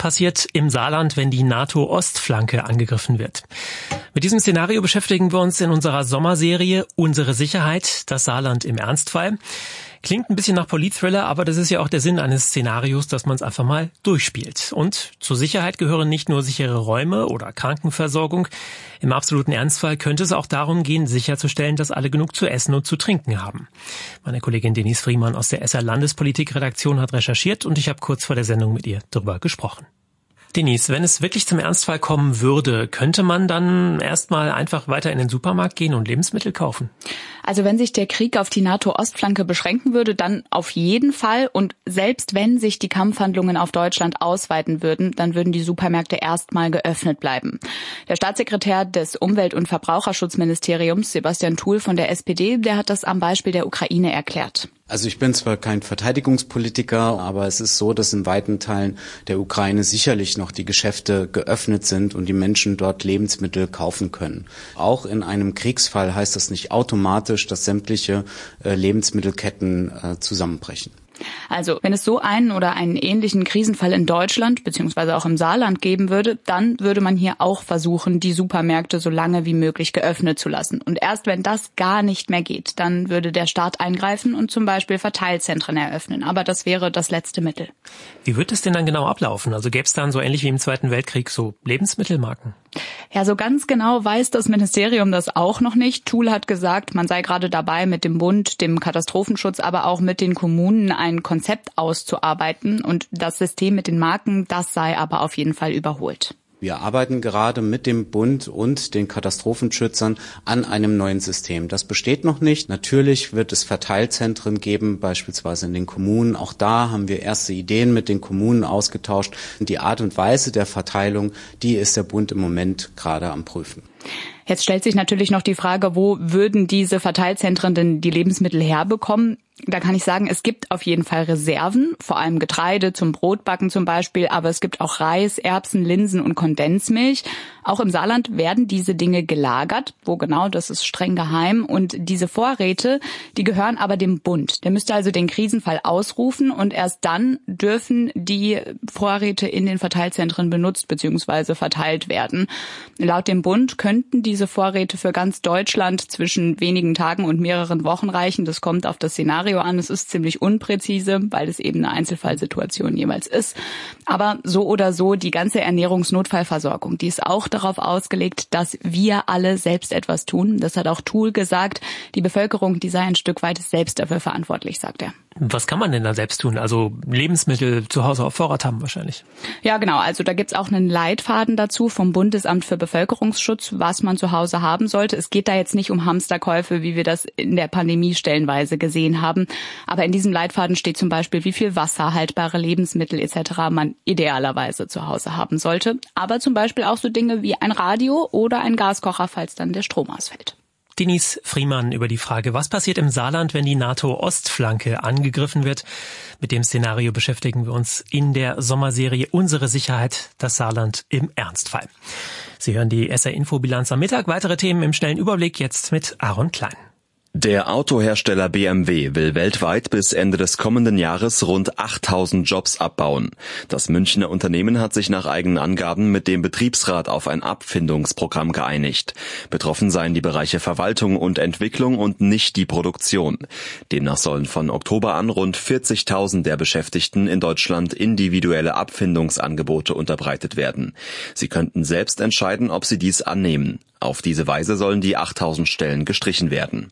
passiert im Saarland, wenn die NATO-Ostflanke angegriffen wird? Mit diesem Szenario beschäftigen wir uns in unserer Sommerserie Unsere Sicherheit, das Saarland im Ernstfall. Klingt ein bisschen nach Politthriller, aber das ist ja auch der Sinn eines Szenarios, dass man es einfach mal durchspielt. Und zur Sicherheit gehören nicht nur sichere Räume oder Krankenversorgung. Im absoluten Ernstfall könnte es auch darum gehen, sicherzustellen, dass alle genug zu essen und zu trinken haben. Meine Kollegin Denise Friemann aus der SR Landespolitik-Redaktion hat recherchiert und ich habe kurz vor der Sendung mit ihr darüber gesprochen. Denise, wenn es wirklich zum Ernstfall kommen würde, könnte man dann erstmal einfach weiter in den Supermarkt gehen und Lebensmittel kaufen? Also wenn sich der Krieg auf die NATO-Ostflanke beschränken würde, dann auf jeden Fall. Und selbst wenn sich die Kampfhandlungen auf Deutschland ausweiten würden, dann würden die Supermärkte erstmal geöffnet bleiben. Der Staatssekretär des Umwelt- und Verbraucherschutzministeriums, Sebastian Thuel von der SPD, der hat das am Beispiel der Ukraine erklärt. Also ich bin zwar kein Verteidigungspolitiker, aber es ist so, dass in weiten Teilen der Ukraine sicherlich noch die Geschäfte geöffnet sind und die Menschen dort Lebensmittel kaufen können. Auch in einem Kriegsfall heißt das nicht automatisch, dass sämtliche Lebensmittelketten zusammenbrechen. Also, wenn es so einen oder einen ähnlichen Krisenfall in Deutschland bzw. auch im Saarland geben würde, dann würde man hier auch versuchen, die Supermärkte so lange wie möglich geöffnet zu lassen. Und erst wenn das gar nicht mehr geht, dann würde der Staat eingreifen und zum Beispiel Verteilzentren eröffnen. Aber das wäre das letzte Mittel. Wie wird es denn dann genau ablaufen? Also gäbe es dann so ähnlich wie im Zweiten Weltkrieg so Lebensmittelmarken? Ja, so ganz genau weiß das Ministerium das auch noch nicht. Thuel hat gesagt, man sei gerade dabei, mit dem Bund, dem Katastrophenschutz, aber auch mit den Kommunen ein Konzept auszuarbeiten. Und das System mit den Marken, das sei aber auf jeden Fall überholt. Wir arbeiten gerade mit dem Bund und den Katastrophenschützern an einem neuen System. Das besteht noch nicht. Natürlich wird es Verteilzentren geben, beispielsweise in den Kommunen. Auch da haben wir erste Ideen mit den Kommunen ausgetauscht. Die Art und Weise der Verteilung, die ist der Bund im Moment gerade am Prüfen. Jetzt stellt sich natürlich noch die Frage, wo würden diese Verteilzentren denn die Lebensmittel herbekommen? Da kann ich sagen, es gibt auf jeden Fall Reserven, vor allem Getreide zum Brotbacken zum Beispiel, aber es gibt auch Reis, Erbsen, Linsen und Kondensmilch. Auch im Saarland werden diese Dinge gelagert. Wo genau, das ist streng geheim. Und diese Vorräte, die gehören aber dem Bund. Der müsste also den Krisenfall ausrufen und erst dann dürfen die Vorräte in den Verteilzentren benutzt bzw. verteilt werden. Laut dem Bund könnten diese Vorräte für ganz Deutschland zwischen wenigen Tagen und mehreren Wochen reichen. Das kommt auf das Szenario an. Es ist ziemlich unpräzise, weil es eben eine Einzelfallsituation jeweils ist. Aber so oder so, die ganze Ernährungsnotfallversorgung, die ist auch darauf ausgelegt, dass wir alle selbst etwas tun. Das hat auch Thuel gesagt. Die Bevölkerung, die sei ein Stück weit selbst dafür verantwortlich, sagt er. Was kann man denn da selbst tun? Also Lebensmittel zu Hause auf Vorrat haben wahrscheinlich. Ja, genau. Also da gibt's auch einen Leitfaden dazu vom Bundesamt für Bevölkerungsschutz, was man zu Hause haben sollte. Es geht da jetzt nicht um Hamsterkäufe, wie wir das in der Pandemie stellenweise gesehen haben. Aber in diesem Leitfaden steht zum Beispiel, wie viel Wasser, haltbare Lebensmittel etc. man idealerweise zu Hause haben sollte. Aber zum Beispiel auch so Dinge wie ein Radio oder ein Gaskocher, falls dann der Strom ausfällt. Denise Friemann über die Frage, was passiert im Saarland, wenn die NATO-Ostflanke angegriffen wird. Mit dem Szenario beschäftigen wir uns in der Sommerserie Unsere Sicherheit, das Saarland im Ernstfall. Sie hören die SR-Info-Bilanz am Mittag. Weitere Themen im schnellen Überblick jetzt mit Aaron Klein. Der Autohersteller BMW will weltweit bis Ende des kommenden Jahres rund 8000 Jobs abbauen. Das Münchner Unternehmen hat sich nach eigenen Angaben mit dem Betriebsrat auf ein Abfindungsprogramm geeinigt. Betroffen seien die Bereiche Verwaltung und Entwicklung und nicht die Produktion. Demnach sollen von Oktober an rund 40.000 der Beschäftigten in Deutschland individuelle Abfindungsangebote unterbreitet werden. Sie könnten selbst entscheiden, ob sie dies annehmen. Auf diese Weise sollen die 8000 Stellen gestrichen werden.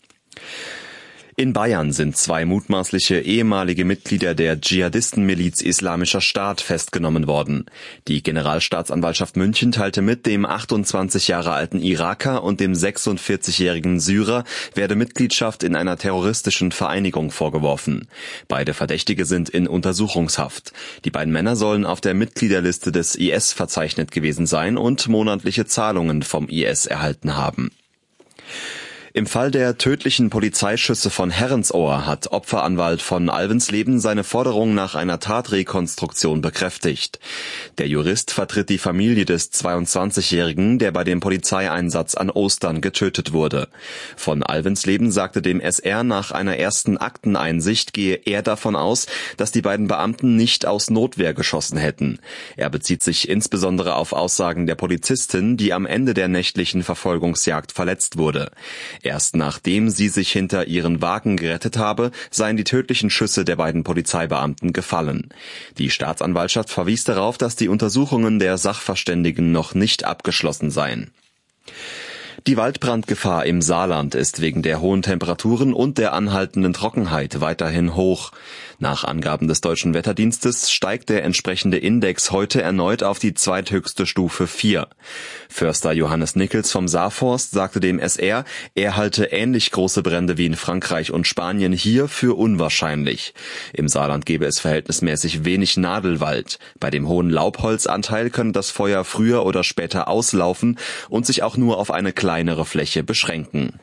In Bayern sind 2 mutmaßliche ehemalige Mitglieder der Dschihadistenmiliz Islamischer Staat festgenommen worden. Die Generalstaatsanwaltschaft München teilte mit, dem 28 Jahre alten Iraker und dem 46-jährigen Syrer werde Mitgliedschaft in einer terroristischen Vereinigung vorgeworfen. Beide Verdächtige sind in Untersuchungshaft. Die beiden Männer sollen auf der Mitgliederliste des IS verzeichnet gewesen sein und monatliche Zahlungen vom IS erhalten haben. Im Fall der tödlichen Polizeischüsse von Herrensohr hat Opferanwalt von Alvensleben seine Forderung nach einer Tatrekonstruktion bekräftigt. Der Jurist vertritt die Familie des 22-Jährigen, der bei dem Polizeieinsatz an Ostern getötet wurde. Von Alvensleben sagte dem SR, nach einer ersten Akteneinsicht gehe er davon aus, dass die beiden Beamten nicht aus Notwehr geschossen hätten. Er bezieht sich insbesondere auf Aussagen der Polizistin, die am Ende der nächtlichen Verfolgungsjagd verletzt wurde. Erst nachdem sie sich hinter ihren Wagen gerettet habe, seien die tödlichen Schüsse der beiden Polizeibeamten gefallen. Die Staatsanwaltschaft verwies darauf, dass die Untersuchungen der Sachverständigen noch nicht abgeschlossen seien. Die Waldbrandgefahr im Saarland ist wegen der hohen Temperaturen und der anhaltenden Trockenheit weiterhin hoch. Nach Angaben des Deutschen Wetterdienstes steigt der entsprechende Index heute erneut auf die zweithöchste Stufe 4. Förster Johannes Nickels vom Saarforst sagte dem SR, er halte ähnlich große Brände wie in Frankreich und Spanien hier für unwahrscheinlich. Im Saarland gebe es verhältnismäßig wenig Nadelwald. Bei dem hohen Laubholzanteil könne das Feuer früher oder später auslaufen und sich auch nur auf eine kleinere Fläche beschränken.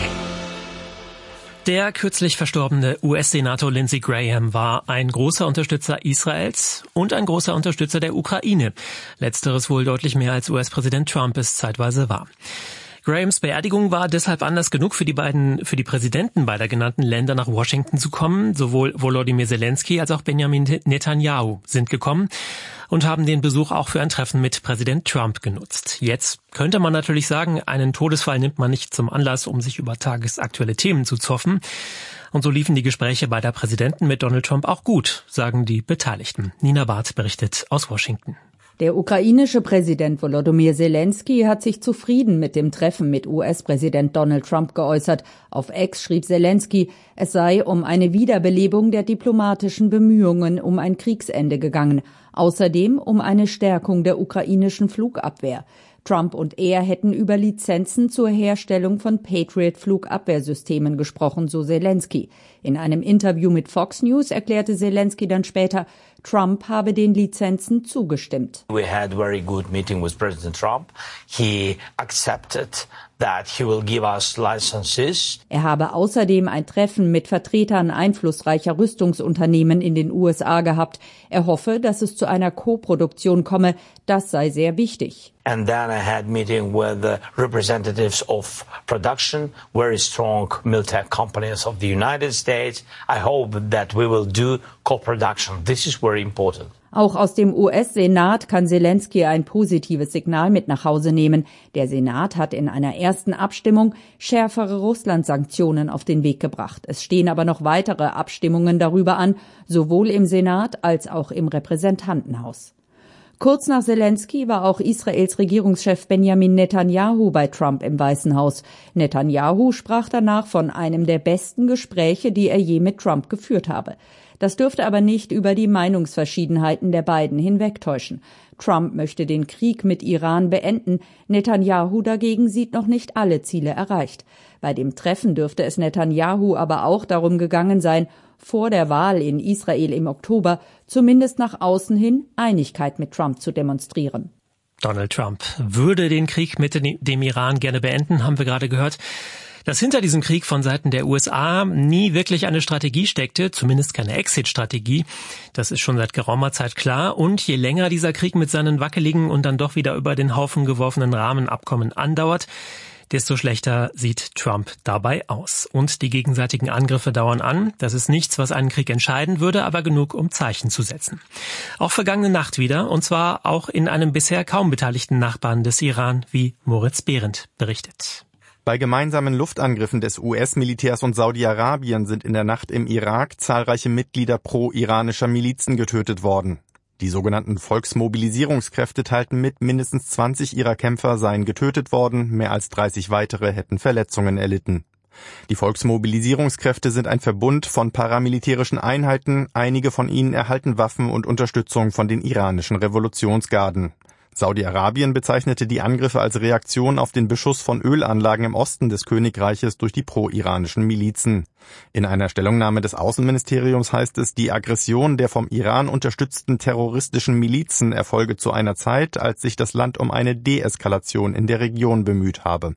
Der kürzlich verstorbene US-Senator Lindsey Graham war ein großer Unterstützer Israels und ein großer Unterstützer der Ukraine. Letzteres wohl deutlich mehr als US-Präsident Trump es zeitweise war. Grahams Beerdigung war deshalb Anlass genug für die Präsidenten beider genannten Länder nach Washington zu kommen. Sowohl Volodymyr Zelensky als auch Benjamin Netanyahu sind gekommen und haben den Besuch auch für ein Treffen mit Präsident Trump genutzt. Jetzt könnte man natürlich sagen, einen Todesfall nimmt man nicht zum Anlass, um sich über tagesaktuelle Themen zu zoffen. Und so liefen die Gespräche beider Präsidenten mit Donald Trump auch gut, sagen die Beteiligten. Nina Barth berichtet aus Washington. Der ukrainische Präsident Volodymyr Zelensky hat sich zufrieden mit dem Treffen mit US-Präsident Donald Trump geäußert. Auf X schrieb Zelensky, es sei um eine Wiederbelebung der diplomatischen Bemühungen um ein Kriegsende gegangen. Außerdem um eine Stärkung der ukrainischen Flugabwehr. Trump und er hätten über Lizenzen zur Herstellung von Patriot-Flugabwehrsystemen gesprochen, so Zelensky. In einem Interview mit Fox News erklärte Zelensky dann später, Trump habe den Lizenzen zugestimmt. We had very good meeting with President Trump. He accepted that he will give us licenses. Er habe außerdem ein Treffen mit Vertretern einflussreicher Rüstungsunternehmen in den USA gehabt. Er hoffe, dass es zu einer Koproduktion komme. Das sei sehr wichtig. And then I had meeting with the representatives of production, very strong military companies of the United States. I hope that we will do co-production. This is very important. Auch aus dem US-Senat kann Zelensky ein positives Signal mit nach Hause nehmen. Der Senat hat in einer ersten Abstimmung schärfere Russland-Sanktionen auf den Weg gebracht. Es stehen aber noch weitere Abstimmungen darüber an, sowohl im Senat als auch im Repräsentantenhaus. Kurz nach Zelensky war auch Israels Regierungschef Benjamin Netanyahu bei Trump im Weißen Haus. Netanyahu sprach danach von einem der besten Gespräche, die er je mit Trump geführt habe. Das dürfte aber nicht über die Meinungsverschiedenheiten der beiden hinwegtäuschen. Trump möchte den Krieg mit Iran beenden. Netanyahu dagegen sieht noch nicht alle Ziele erreicht. Bei dem Treffen dürfte es Netanyahu aber auch darum gegangen sein, vor der Wahl in Israel im Oktober zumindest nach außen hin Einigkeit mit Trump zu demonstrieren. Donald Trump würde den Krieg mit dem Iran gerne beenden, haben wir gerade gehört. Dass hinter diesem Krieg von Seiten der USA nie wirklich eine Strategie steckte, zumindest keine Exit-Strategie, das ist schon seit geraumer Zeit klar. Und je länger dieser Krieg mit seinen wackeligen und dann doch wieder über den Haufen geworfenen Rahmenabkommen andauert, desto schlechter sieht Trump dabei aus. Und die gegenseitigen Angriffe dauern an. Das ist nichts, was einen Krieg entscheiden würde, aber genug, um Zeichen zu setzen. Auch vergangene Nacht wieder, und zwar auch in einem bisher kaum beteiligten Nachbarn des Iran, wie Moritz Behrendt berichtet. Bei gemeinsamen Luftangriffen des US-Militärs und Saudi-Arabien sind in der Nacht im Irak zahlreiche Mitglieder pro-iranischer Milizen getötet worden. Die sogenannten Volksmobilisierungskräfte teilten mit, mindestens 20 ihrer Kämpfer seien getötet worden, mehr als 30 weitere hätten Verletzungen erlitten. Die Volksmobilisierungskräfte sind ein Verbund von paramilitärischen Einheiten, einige von ihnen erhalten Waffen und Unterstützung von den iranischen Revolutionsgarden. Saudi-Arabien bezeichnete die Angriffe als Reaktion auf den Beschuss von Ölanlagen im Osten des Königreiches durch die pro-iranischen Milizen. In einer Stellungnahme des Außenministeriums heißt es, die Aggression der vom Iran unterstützten terroristischen Milizen erfolge zu einer Zeit, als sich das Land um eine Deeskalation in der Region bemüht habe.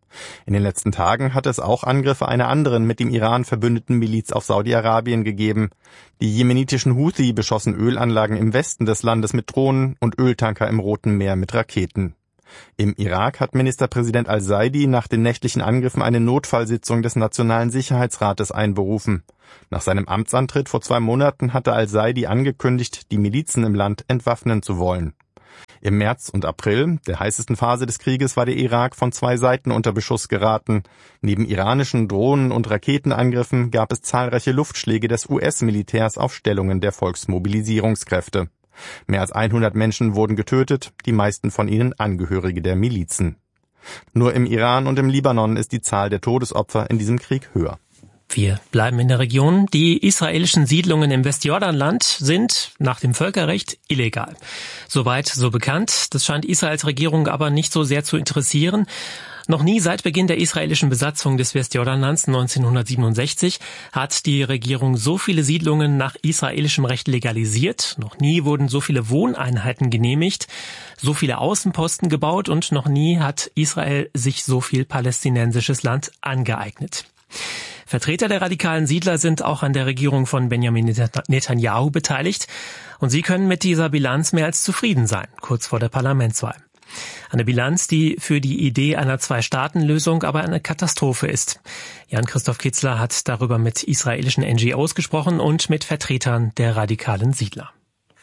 In den letzten Tagen hat es auch Angriffe einer anderen mit dem Iran verbündeten Miliz auf Saudi-Arabien gegeben. Die jemenitischen Houthi beschossen Ölanlagen im Westen des Landes mit Drohnen und Öltanker im Roten Meer mit Raketen. Im Irak hat Ministerpräsident al-Saidi nach den nächtlichen Angriffen eine Notfallsitzung des Nationalen Sicherheitsrates einberufen. Nach seinem Amtsantritt vor 2 Monaten hatte al-Saidi angekündigt, die Milizen im Land entwaffnen zu wollen. Im März und April, der heißesten Phase des Krieges, war der Irak von 2 Seiten unter Beschuss geraten. Neben iranischen Drohnen- und Raketenangriffen gab es zahlreiche Luftschläge des US-Militärs auf Stellungen der Volksmobilisierungskräfte. Mehr als 100 Menschen wurden getötet, die meisten von ihnen Angehörige der Milizen. Nur im Iran und im Libanon ist die Zahl der Todesopfer in diesem Krieg höher. Wir bleiben in der Region. Die israelischen Siedlungen im Westjordanland sind nach dem Völkerrecht illegal. Soweit so bekannt. Das scheint Israels Regierung aber nicht so sehr zu interessieren. Noch nie seit Beginn der israelischen Besatzung des Westjordanlands 1967 hat die Regierung so viele Siedlungen nach israelischem Recht legalisiert. Noch nie wurden so viele Wohneinheiten genehmigt, so viele Außenposten gebaut und noch nie hat Israel sich so viel palästinensisches Land angeeignet. Vertreter der radikalen Siedler sind auch an der Regierung von Benjamin Netanyahu beteiligt und sie können mit dieser Bilanz mehr als zufrieden sein, kurz vor der Parlamentswahl. Eine Bilanz, die für die Idee einer Zwei-Staaten-Lösung aber eine Katastrophe ist. Jan-Christoph Kitzler hat darüber mit israelischen NGOs gesprochen und mit Vertretern der radikalen Siedler.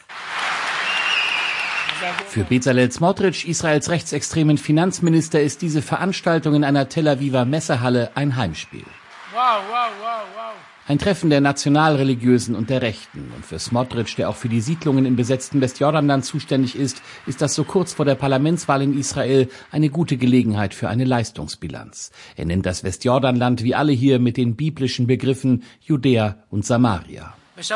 Für Bezalel Smotrich, Israels rechtsextremen Finanzminister, ist diese Veranstaltung in einer Tel Aviver Messehalle ein Heimspiel. Ein Treffen der Nationalreligiösen und der Rechten. Und für Smotrich, der auch für die Siedlungen im besetzten Westjordanland zuständig ist das so kurz vor der Parlamentswahl in Israel eine gute Gelegenheit für eine Leistungsbilanz. Er nennt das Westjordanland wie alle hier mit den biblischen Begriffen Judäa und Samaria.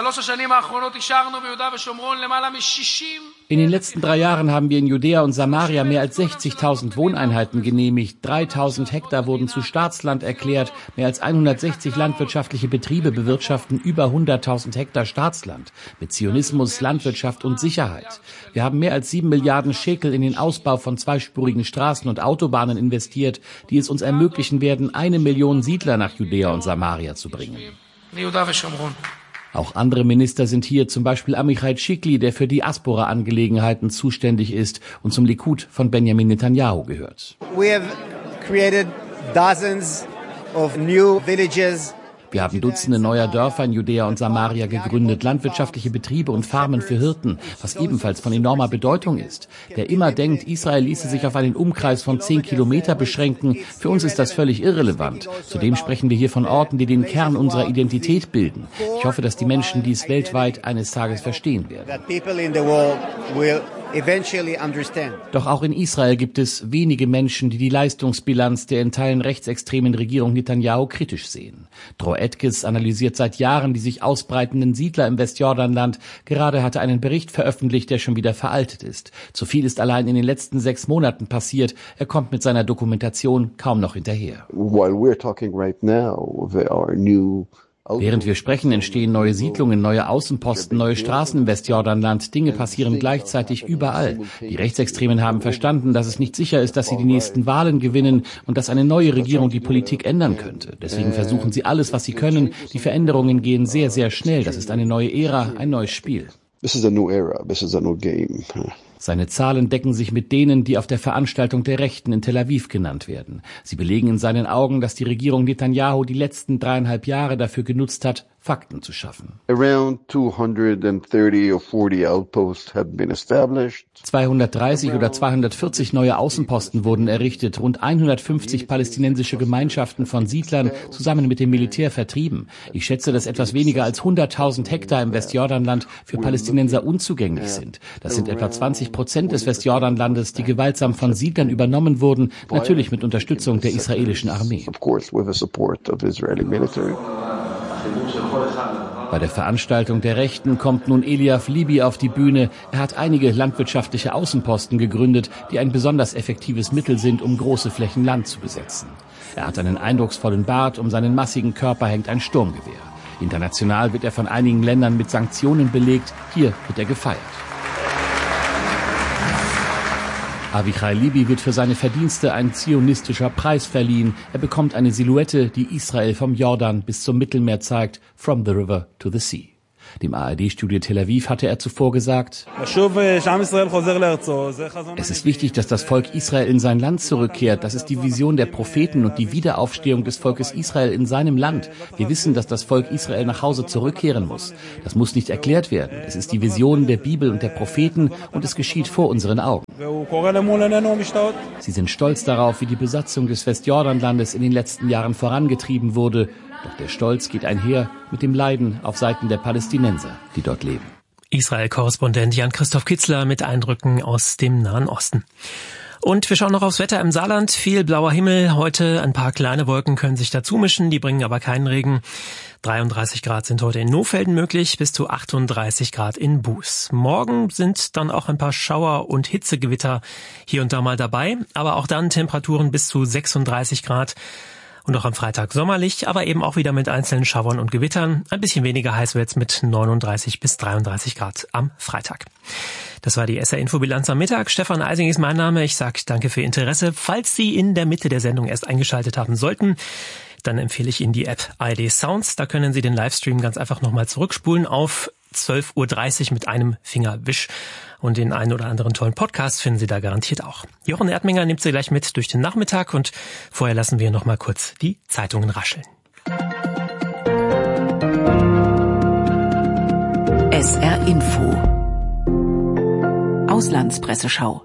In den letzten 3 Jahren haben wir in Judäa und Samaria mehr als 60.000 Wohneinheiten genehmigt. 3.000 Hektar wurden zu Staatsland erklärt. Mehr als 160 landwirtschaftliche Betriebe bewirtschaften über 100.000 Hektar Staatsland. Mit Zionismus, Landwirtschaft und Sicherheit. Wir haben mehr als 7 Milliarden Shekel in den Ausbau von 2-spurigen Straßen und Autobahnen investiert, die es uns ermöglichen werden, 1 Million Siedler nach Judäa und Samaria zu bringen. Auch andere Minister sind hier, zum Beispiel Amichai Shikli, der für Diaspora-Angelegenheiten zuständig ist und zum Likud von Benjamin Netanyahu gehört. We have created dozens of new villages. Wir haben Dutzende neuer Dörfer in Judäa und Samaria gegründet, landwirtschaftliche Betriebe und Farmen für Hirten, was ebenfalls von enormer Bedeutung ist. Wer immer denkt, Israel ließe sich auf einen Umkreis von 10 Kilometer beschränken, für uns ist das völlig irrelevant. Zudem sprechen wir hier von Orten, die den Kern unserer Identität bilden. Ich hoffe, dass die Menschen dies weltweit eines Tages verstehen werden. Doch auch in Israel gibt es wenige Menschen, die die Leistungsbilanz der in Teilen rechtsextremen Regierung Netanyahu kritisch sehen. Dror Etkes analysiert seit Jahren die sich ausbreitenden Siedler im Westjordanland. Gerade hat er einen Bericht veröffentlicht, der schon wieder veraltet ist. Zu viel ist allein in den letzten 6 Monaten passiert. Er kommt mit seiner Dokumentation kaum noch hinterher. Während wir sprechen, entstehen neue Siedlungen, neue Außenposten, neue Straßen im Westjordanland. Dinge passieren gleichzeitig überall. Die Rechtsextremen haben verstanden, dass es nicht sicher ist, dass sie die nächsten Wahlen gewinnen und dass eine neue Regierung die Politik ändern könnte. Deswegen versuchen sie alles, was sie können. Die Veränderungen gehen sehr, sehr schnell. Das ist eine neue Ära, ein neues Spiel. This is a new era. This is a new game. Seine Zahlen decken sich mit denen, die auf der Veranstaltung der Rechten in Tel Aviv genannt werden. Sie belegen in seinen Augen, dass die Regierung Netanyahu die letzten 3,5 Jahre dafür genutzt hat, Fakten zu schaffen. Around 230 or 40 outposts have been established. 230 oder 240 neue Außenposten wurden errichtet, rund 150 palästinensische Gemeinschaften von Siedlern zusammen mit dem Militär vertrieben. Ich schätze, dass etwas weniger als 100.000 Hektar im Westjordanland für Palästinenser unzugänglich sind. Das sind etwa 20% des Westjordanlandes, die gewaltsam von Siedlern übernommen wurden, natürlich mit Unterstützung der israelischen Armee. Bei der Veranstaltung der Rechten kommt nun Eliav Libi auf die Bühne. Er hat einige landwirtschaftliche Außenposten gegründet, die ein besonders effektives Mittel sind, um große Flächen Land zu besetzen. Er hat einen eindrucksvollen Bart, um seinen massigen Körper hängt ein Sturmgewehr. International wird er von einigen Ländern mit Sanktionen belegt. Hier wird er gefeiert. Avichai Libi wird für seine Verdienste ein zionistischer Preis verliehen. Er bekommt eine Silhouette, die Israel vom Jordan bis zum Mittelmeer zeigt, from the river to the sea. Dem ARD-Studio Tel Aviv hatte er zuvor gesagt: Es ist wichtig, dass das Volk Israel in sein Land zurückkehrt. Das ist die Vision der Propheten und die Wiederaufstehung des Volkes Israel in seinem Land. Wir wissen, dass das Volk Israel nach Hause zurückkehren muss. Das muss nicht erklärt werden. Es ist die Vision der Bibel und der Propheten und es geschieht vor unseren Augen. Sie sind stolz darauf, wie die Besatzung des Westjordanlandes in den letzten Jahren vorangetrieben wurde. Doch der Stolz geht einher mit dem Leiden auf Seiten der Palästinenser, die dort leben. Israel-Korrespondent Jan-Christoph Kitzler mit Eindrücken aus dem Nahen Osten. Und wir schauen noch aufs Wetter im Saarland. Viel blauer Himmel. Heute ein paar kleine Wolken können sich dazu mischen, die bringen aber keinen Regen. 33 Grad sind heute in Nohfelden möglich, bis zu 38 Grad in Buß. Morgen sind dann auch ein paar Schauer und Hitzegewitter hier und da mal dabei, aber auch dann Temperaturen bis zu 36 Grad. Und auch am Freitag sommerlich, aber eben auch wieder mit einzelnen Schauern und Gewittern. Ein bisschen weniger heiß wird's mit 39 bis 33 Grad am Freitag. Das war die SR-Infobilanz am Mittag. Stefan Eising ist mein Name. Ich sage danke für Ihr Interesse. Falls Sie in der Mitte der Sendung erst eingeschaltet haben sollten, dann empfehle ich Ihnen die App ARD Sounds. Da können Sie den Livestream ganz einfach nochmal zurückspulen auf 12.30 Uhr mit einem Fingerwisch. Und den einen oder anderen tollen Podcast finden Sie da garantiert auch. Jochen Erdminger nimmt Sie gleich mit durch den Nachmittag und vorher lassen wir noch mal kurz die Zeitungen rascheln. SR Info Auslandspresseschau.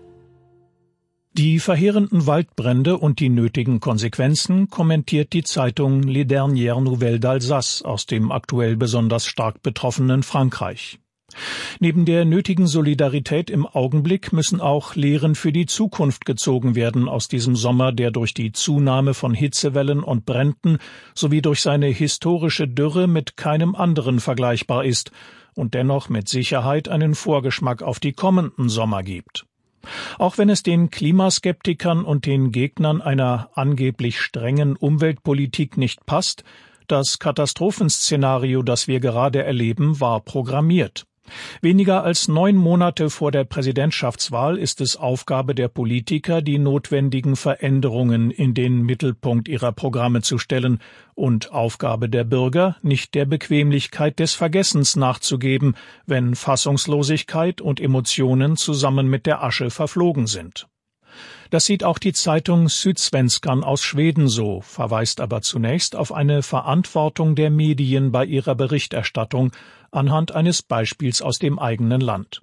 Die verheerenden Waldbrände und die nötigen Konsequenzen kommentiert die Zeitung Les Dernières Nouvelles d'Alsace aus dem aktuell besonders stark betroffenen Frankreich. Neben der nötigen Solidarität im Augenblick müssen auch Lehren für die Zukunft gezogen werden aus diesem Sommer, der durch die Zunahme von Hitzewellen und Bränden sowie durch seine historische Dürre mit keinem anderen vergleichbar ist und dennoch mit Sicherheit einen Vorgeschmack auf die kommenden Sommer gibt. Auch wenn es den Klimaskeptikern und den Gegnern einer angeblich strengen Umweltpolitik nicht passt, das Katastrophenszenario, das wir gerade erleben, war programmiert. Weniger als 9 Monate vor der Präsidentschaftswahl ist es Aufgabe der Politiker, die notwendigen Veränderungen in den Mittelpunkt ihrer Programme zu stellen und Aufgabe der Bürger, nicht der Bequemlichkeit des Vergessens nachzugeben, wenn Fassungslosigkeit und Emotionen zusammen mit der Asche verflogen sind. Das sieht auch die Zeitung Sydsvenskan aus Schweden so, verweist aber zunächst auf eine Verantwortung der Medien bei ihrer Berichterstattung anhand eines Beispiels aus dem eigenen Land.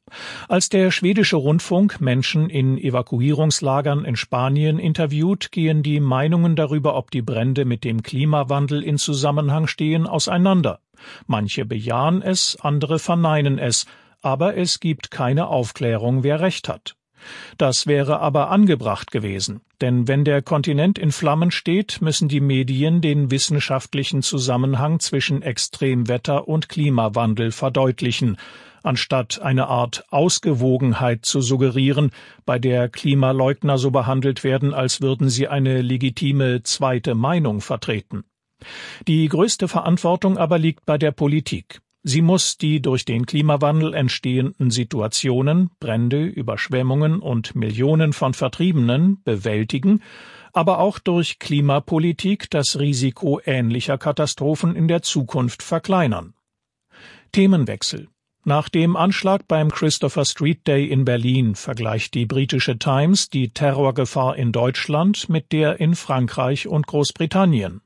Als der schwedische Rundfunk Menschen in Evakuierungslagern in Spanien interviewt, gehen die Meinungen darüber, ob die Brände mit dem Klimawandel in Zusammenhang stehen, auseinander. Manche bejahen es, andere verneinen es, aber es gibt keine Aufklärung, wer recht hat. Das wäre aber angebracht gewesen, denn wenn der Kontinent in Flammen steht, müssen die Medien den wissenschaftlichen Zusammenhang zwischen Extremwetter und Klimawandel verdeutlichen, anstatt eine Art Ausgewogenheit zu suggerieren, bei der Klimaleugner so behandelt werden, als würden sie eine legitime zweite Meinung vertreten. Die größte Verantwortung aber liegt bei der Politik. Sie muss die durch den Klimawandel entstehenden Situationen, Brände, Überschwemmungen und Millionen von Vertriebenen bewältigen, aber auch durch Klimapolitik das Risiko ähnlicher Katastrophen in der Zukunft verkleinern. Themenwechsel. Nach dem Anschlag beim Christopher Street Day in Berlin vergleicht die britische Times die Terrorgefahr in Deutschland mit der in Frankreich und Großbritannien.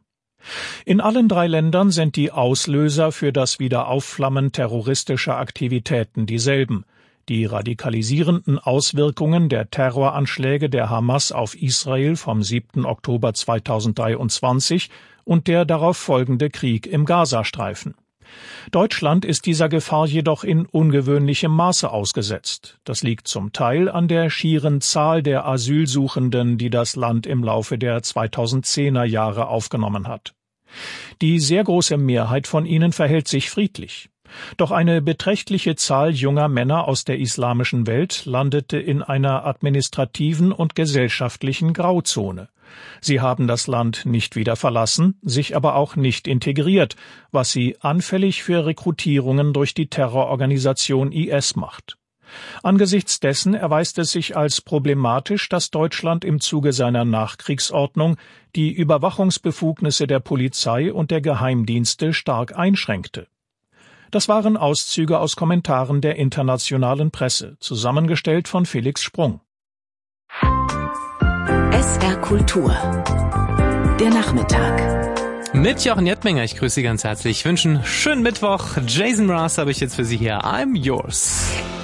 In allen 3 Ländern sind die Auslöser für das Wiederaufflammen terroristischer Aktivitäten dieselben: die radikalisierenden Auswirkungen der Terroranschläge der Hamas auf Israel vom 7. Oktober 2023 und der darauf folgende Krieg im Gazastreifen. Deutschland ist dieser Gefahr jedoch in ungewöhnlichem Maße ausgesetzt. Das liegt zum Teil an der schieren Zahl der Asylsuchenden, die das Land im Laufe der 2010er Jahre aufgenommen hat. Die sehr große Mehrheit von ihnen verhält sich friedlich. Doch eine beträchtliche Zahl junger Männer aus der islamischen Welt landete in einer administrativen und gesellschaftlichen Grauzone. Sie haben das Land nicht wieder verlassen, sich aber auch nicht integriert, was sie anfällig für Rekrutierungen durch die Terrororganisation IS macht. Angesichts dessen erweist es sich als problematisch, dass Deutschland im Zuge seiner Nachkriegsordnung die Überwachungsbefugnisse der Polizei und der Geheimdienste stark einschränkte. Das waren Auszüge aus Kommentaren der internationalen Presse, zusammengestellt von Felix Sprung. SR Kultur. Der Nachmittag. Mit Jochen Jettminger, ich grüße Sie ganz herzlich. Ich wünsche einen schönen Mittwoch. Jason Mraz habe ich jetzt für Sie hier. I'm yours.